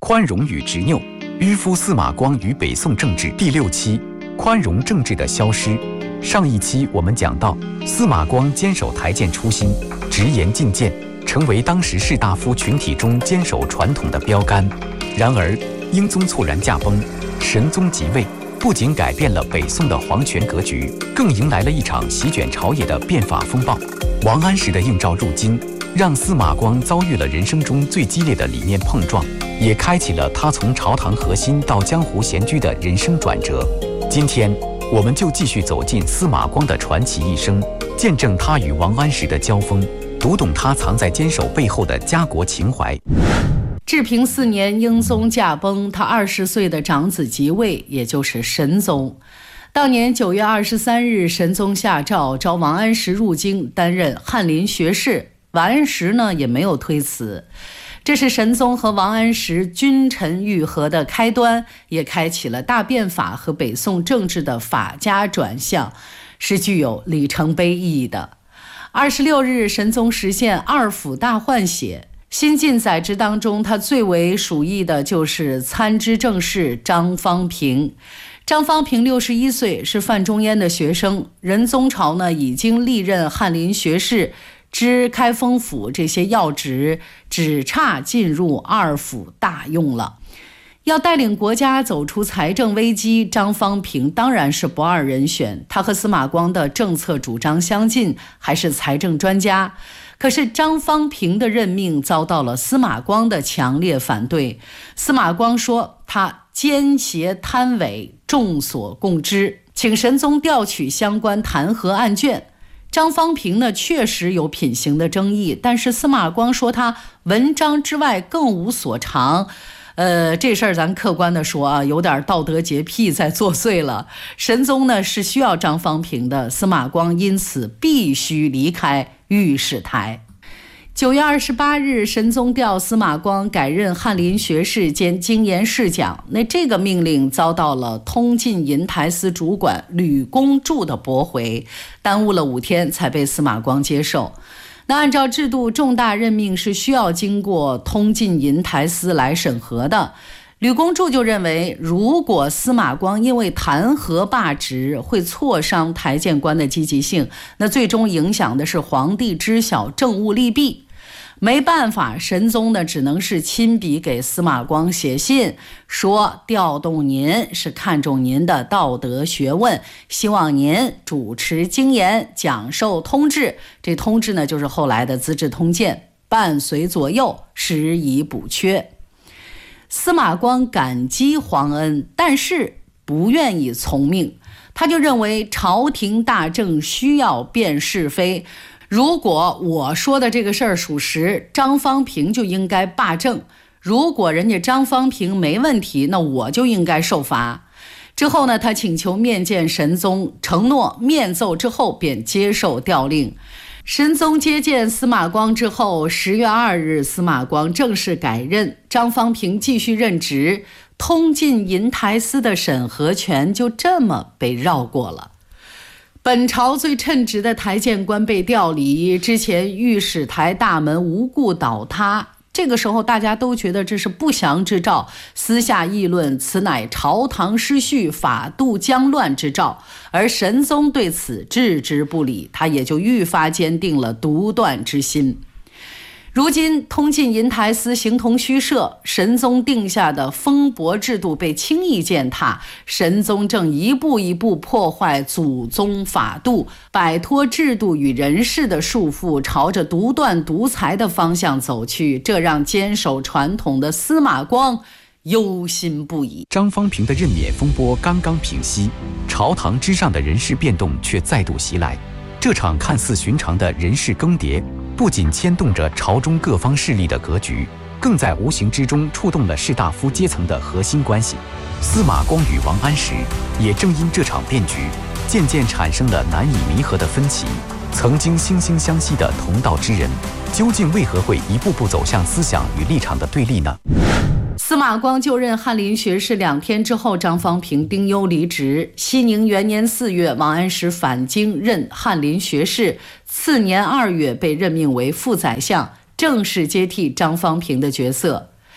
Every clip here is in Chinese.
宽容与执拗，迂夫司马光与北宋政治第6期，宽容政治的消失。上一期我们讲到，司马光坚守台谏初心，直言进谏，成为当时士大夫群体中坚守传统的标杆。然而，英宗猝然驾崩，神宗即位，不仅改变了北宋的皇权格局，更迎来了一场席卷朝野的变法风暴。王安石的应召入京，让司马光遭遇了人生中最激烈的理念碰撞，也开启了他从朝堂核心到江湖闲居的人生转折。今天，我们就继续走进司马光的传奇一生，见证他与王安石的交锋，读懂他藏在坚守背后的家国情怀。 治平4年，英宗驾崩，他20岁的长子即位，也就是神宗。当年9月23日，神宗下诏召王安石入京担任翰林学士，王安石呢也没有推辞。这是神宗和王安石君臣愈合的开端，也开启了大变法和北宋政治的法家转向，是具有里程碑意义的。26日，神宗实现2府大换血。新晋宰制当中，他最为属意的就是参知政事张方平。张方平61岁，是范仲淹的学生。仁宗朝呢已经历任翰林学士、知开封府这些要职，只差进入2府大用了。要带领国家走出财政危机，张方平当然是不二人选。他和司马光的政策主张相近，还是财政专家。可是张方平的任命遭到了司马光的强烈反对。司马光说他奸邪贪伪，众所共知，请神宗调取相关弹劾案卷。张方平呢确实有品行的争议，但是司马光说他文章之外更无所长。这事儿咱客观的说啊，有点道德洁癖在作祟了。神宗呢是需要张方平的，司马光因此必须离开御史台。9月28日，神宗调司马光改任翰林学士兼京盐侍讲。那这个命令遭到了通晋银台司主管吕公著的驳回，耽误了5天才被司马光接受。那按照制度，重大任命是需要经过通晋银台司来审核的。吕公著就认为，如果司马光因为弹劾罢职，会挫伤台谏官的积极性，那最终影响的是皇帝知晓政务利弊。没办法，神宗呢只能是亲笔给司马光写信，说调动您是看重您的道德学问，希望您主持京盐，讲授通志。这通志呢就是后来的资治通鉴，伴随左右，施以补缺。司马光感激皇恩，但是不愿意从命。他就认为朝廷大政需要辨是非，如果我说的这个事儿属实，张方平就应该罢政；如果人家张方平没问题，那我就应该受罚。之后呢，他请求面见神宗，承诺面奏之后便接受调令。神宗接见司马光之后，10月2日，司马光正式改任，张方平继续任职，通晋银台司的审核权就这么被绕过了。本朝最称职的台谏官被调离，之前御史台大门无故倒塌，这个时候大家都觉得这是不祥之兆，私下议论此乃朝堂失序、法度将乱之兆，而神宗对此置之不理，他也就愈发坚定了独断之心。如今通晋银台司形同虚设，神宗定下的封伯制度被轻易践踏，神宗正一步一步破坏祖宗法度，摆脱制度与人事的束缚，朝着独断独裁的方向走去，这让坚守传统的司马光忧心不已。 张方平的任免风波刚刚平息，朝堂之上的人事变动却再度袭来。这场看似寻常的人事更迭，不仅牵动着朝中各方势力的格局，更在无形之中触动了士大夫阶层的核心关系。司马光与王安石也正因这场变局，渐渐产生了难以弥合的分歧。曾经惺惺相惜的同道之人，究竟为何会一步步走向思想与立场的对立呢？ 司马光就任翰林学士2天之后，张方平丁忧离职。熙宁元年4月，王安石返京任翰林学士，次年2月被任命为副宰相，正式接替张方平的角色。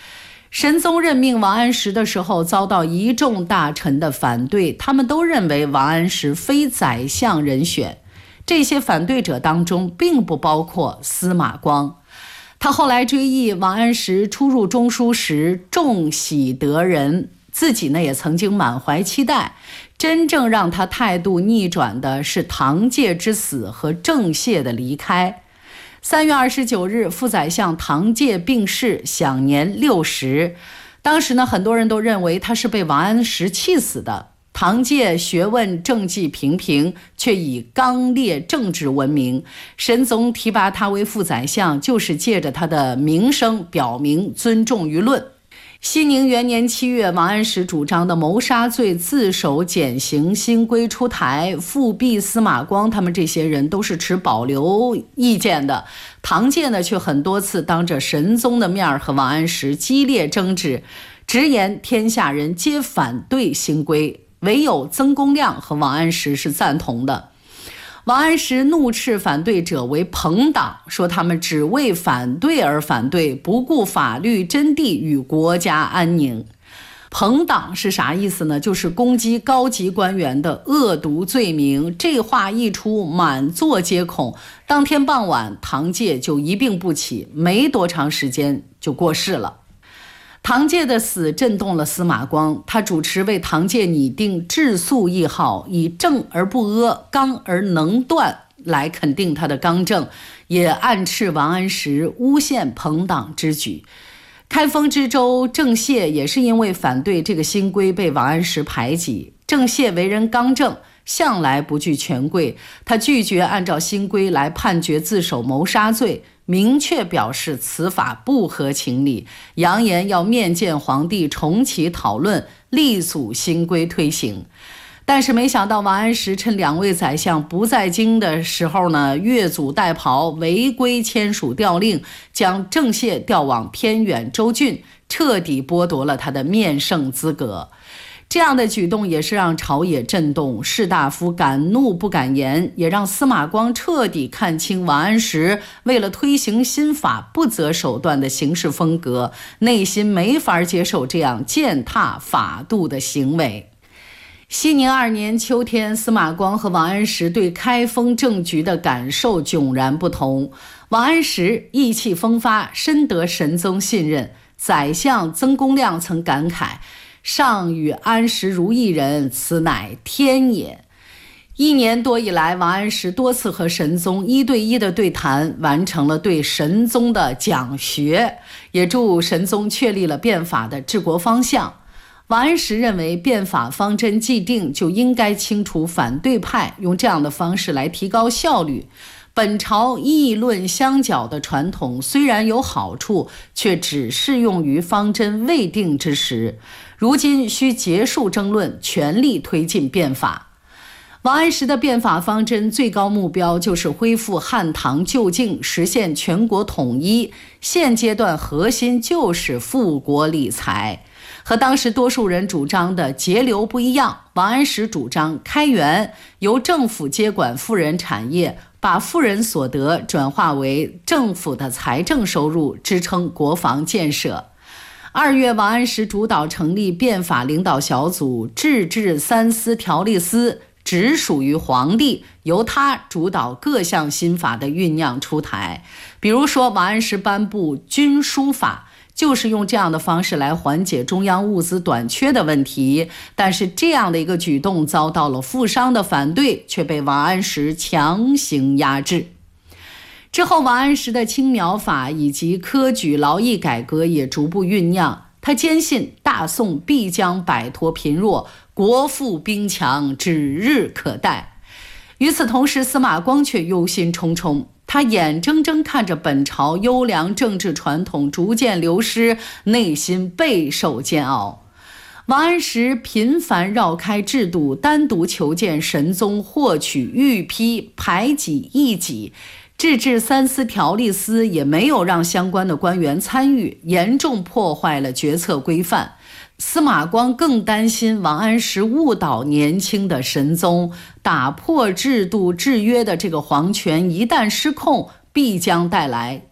神宗任命王安石的时候，遭到一众大臣的反对，他们都认为王安石非宰相人选。这些反对者当中并不包括司马光。他后来追忆王安石初入中书时重喜得人，自己呢也曾经满怀期待。真正让他态度逆转的是唐介之死和郑燮的离开。3月29日，副宰相唐介病逝，享年60。当时呢，很多人都认为他是被王安石气死的。唐介学问政绩平平，却以刚烈正直闻名。神宗提拔他为副宰相，就是借着他的名声表明尊重舆论。熙宁元年7月，王安石主张的谋杀罪自首减刑新规出台，复辟司马光他们这些人都是持保留意见的。唐介呢，却很多次当着神宗的面和王安石激烈争执，直言天下人皆反对新规，唯有曾公亮和王安石是赞同的。王安石怒斥反对者为朋党，说他们只为反对而反对，不顾法律真谛与国家安宁。朋党是啥意思呢？就是攻击高级官员的恶毒罪名。这话一出，满座皆恐。当天傍晚，唐介就一病不起，没多长时间就过世了。唐介的死震动了司马光，他主持为唐介拟定治肃谥号，以正而不阿、刚而能断来肯定他的刚正，也暗斥王安石诬陷朋党之举。开封知州郑燮也是因为反对这个新规被王安石排挤。郑燮为人刚正，向来不惧权贵，他拒绝按照新规来判决自首谋杀罪，明确表示此法不合情理，扬言要面见皇帝重启讨论，力阻新规推行。但是没想到王安石趁2位宰相不在京的时候呢，越俎代庖，违规签署调令，将郑燮调往偏远州郡，彻底剥夺了他的面圣资格。这样的举动也是让朝野震动，士大夫敢怒不敢言，也让司马光彻底看清王安石为了推行新法不择手段的行事风格，内心没法接受这样践踏法度的行为。熙宁2年秋天，司马光和王安石对开封政局的感受迥然不同。王安石意气风发，深得神宗信任。宰相曾公亮曾感慨，上与安石如一人，此乃天也。1年多以来，王安石多次和神宗1对1的对谈，完成了对神宗的讲学，也助神宗确立了变法的治国方向。王安石认为变法方针既定，就应该清除反对派，用这样的方式来提高效率。本朝议论相较的传统虽然有好处，却只适用于方针未定之时。如今需结束争论，全力推进变法。王安石的变法方针最高目标就是恢复汉唐旧境，实现全国统一。现阶段核心就是富国理财。和当时多数人主张的节流不一样，王安石主张开源，由政府接管富人产业，把富人所得转化为政府的财政收入，支撑国防建设。2月，王安石主导成立变法领导小组，制治3司条例司，直属于皇帝，由他主导各项新法的酝酿出台。比如说，王安石颁布军书法，就是用这样的方式来缓解中央物资短缺的问题。但是这样的一个举动遭到了富商的反对，却被王安石强行压制。之后，王安石的青苗法以及科举劳役改革也逐步酝酿。他坚信大宋必将摆脱贫弱，国富兵强指日可待。与此同时，司马光却忧心忡忡，他眼睁睁看着本朝优良政治传统逐渐流失，内心备受煎熬。王安石频繁绕开制度，单独求见神宗，获取御批，排挤异己。制治3司条例司也没有让相关的官员参与，严重破坏了决策规范。司马光更担心王安石误导年轻的神宗，打破制度制约的这个皇权一旦失控，必将带来